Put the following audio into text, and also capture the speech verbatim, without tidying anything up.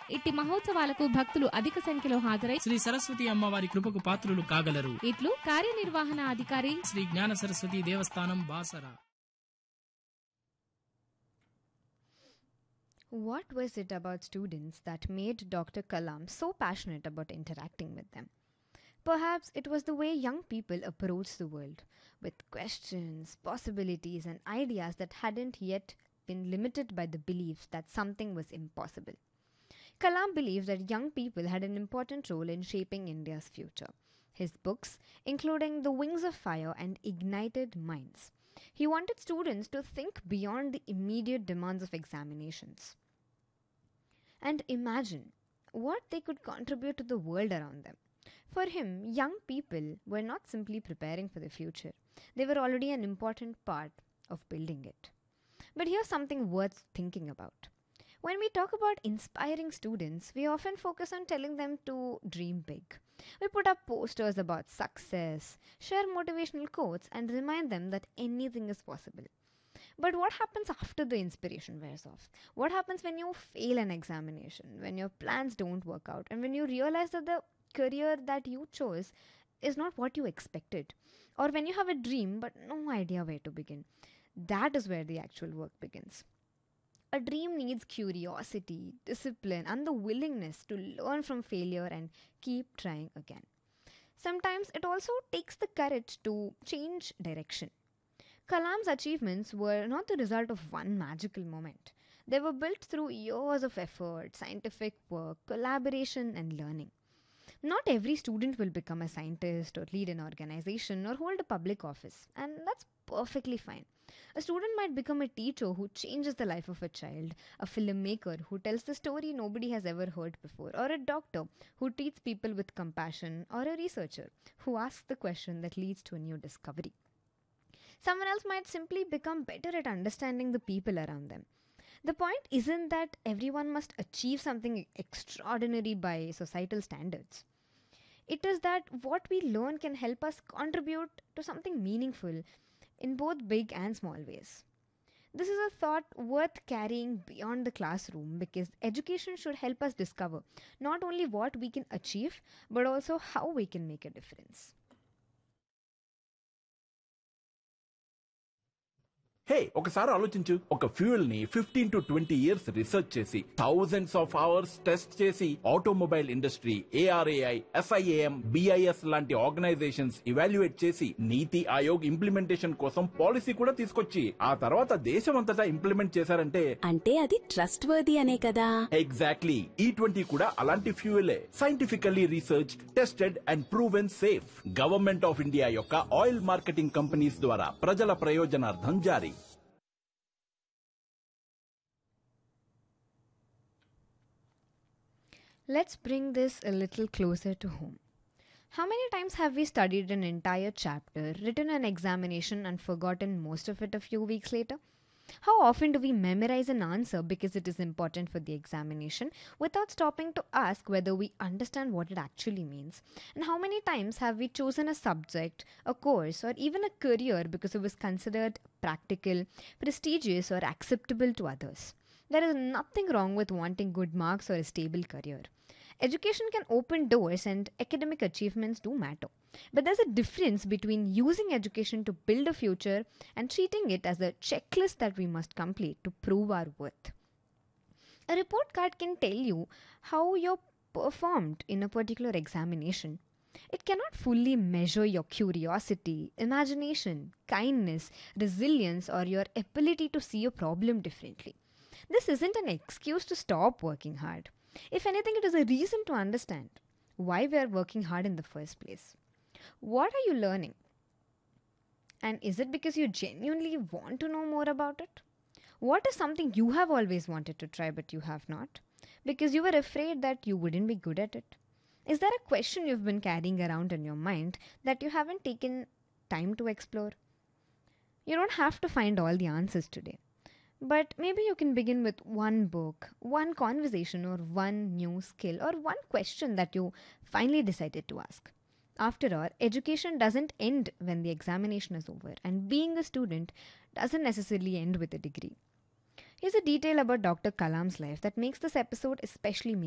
ఇట్టి మహోత్సవాలకు భక్తులు అధిక సంఖ్యలో హాజరై శ్రీ సరస్వతి అమ్మవారి కృపకు పాత్రులు కాగలరు. ఇట్లు కార్యనిర్వహణ అధికారి శ్రీ జ్ఞాన సరస్వతి దేవస్థానం Basara. What was it about students that made Doctor Kalam so passionate about interacting with them? Perhaps it was the way young people approached the world, with questions, possibilities, and ideas that hadn't yet been limited by the belief that something was impossible. Kalam believed that young people had an important role in shaping India's future. His books, including The Wings of Fire and Ignited Minds, he wanted students to think beyond the immediate demands of examinations and imagine what they could contribute to the world around them. For him, young people were not simply preparing for the future, they were already an important part of building it. But here's something worth thinking about. When we talk about inspiring students, we often focus on telling them to dream big. We put up posters about success, share motivational quotes, and remind them that anything is possible. But what happens after the inspiration wears off? What happens when you fail an examination, when your plans don't work out, and when you realize that the career that you chose is not what you expected? Or when you have a dream but no idea where to begin? That is where the actual work begins. A dream needs curiosity, discipline, and the willingness to learn from failure and keep trying again. Sometimes it also takes the courage to change direction. Kalam's achievements were not the result of one magical moment. They were built through years of effort, scientific work, collaboration, and learning. Not every student will become a scientist or lead an organization or hold a public office, and that's perfectly fine. A student might become a teacher who changes the life of a child, a filmmaker who tells the story nobody has ever heard before, or a doctor who treats people with compassion, or a researcher who asks the question that leads to a new discovery. Someone else might simply become better at understanding the people around them. The point isn't that everyone must achieve something extraordinary by societal standards. It is that what we learn can help us contribute to something meaningful in both big and small ways. This is a thought worth carrying beyond the classroom, because education should help us discover not only what we can achieve, but also how we can make a difference. హే, ఒకసారి ఆలోచించు. ఒక fuel ని fifteen to twenty years research చేసి thousands of hours test చేసి automobile industry, ARAI, SIAM, BIS లాంటి organisations evaluate చేసి నీతి Aayog implementation కోసం policy కూడా తీసుకొచ్చి ఆ తర్వాత దేశం అంతటా ఇంప్లిమెంట్ చేశారంటే అంటే అది ట్రస్ట్ వర్ది అనే కదా. ఎగ్జాక్ట్లీ. ఈ ట్వంటీ కూడా అలాంటి ఫ్యూయలే. Scientifically research, tested and proven safe. Government of India యొక్క ఆయిల్ మార్కెటింగ్ కంపెనీస్ ద్వారా ప్రజల ప్రయోజనార్థం జారీ. Let's bring this a little closer to home. How many times have we studied an entire chapter, written an examination, and forgotten most of it a few weeks later? How often do we memorize an answer because it is important for the examination without stopping to ask whether we understand what it actually means? And how many times have we chosen a subject, a course, or even a career because it was considered practical, prestigious, or acceptable to others? There is nothing wrong with wanting good marks or a stable career. Education can open doors and academic achievements do matter. But there's a difference between using education to build a future and treating it as a checklist that we must complete to prove our worth. A report card can tell you how you're performed in a particular examination. It cannot fully measure your curiosity, imagination, kindness, resilience, or your ability to see a problem differently. This isn't an excuse to stop working hard. If anything, it is a reason to understand why we are working hard in the first place. What are you learning? And is it because you genuinely want to know more about it? What is something you have always wanted to try but you have not? Because you were afraid that you wouldn't be good at it? Is there a question you've been carrying around in your mind that you haven't taken time to explore? You don't have to find all the answers today. But maybe you can begin with one book, one conversation, or one new skill, or one question that you finally decided to ask. After all, education doesn't end when the examination is over, and being a student doesn't necessarily end with a degree. Here's a detail about Doctor Kalam's life that makes this episode especially meaningful.